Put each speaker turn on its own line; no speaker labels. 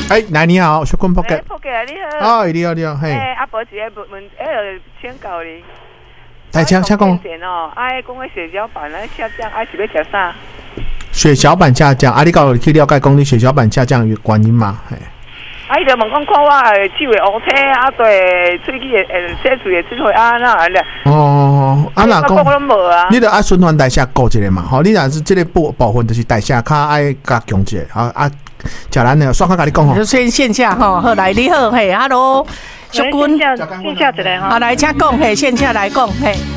来你好，小坤 Pocket。
Pocket 你好。
你好你好，嘿。
阿伯一个问，请教你。
来，请讲。
讲个血小板下降，是要吃啥？
血小板下降，你去了解讲你血小板下降的原因嘛？嘿。
伊就问讲看我手会乌青，对喙齿洗喙的智慧那咧。
那
讲，
你著爱循环代谢顾一下嘛，吼，你若是这个部分就是代谢较爱加强一下，食咱的，刷卡甲你讲吼。
就先线下吼，好来你好，嘿 ，Hello， 小君，
线下一个吼，
来请讲，嘿，线下来讲，嘿。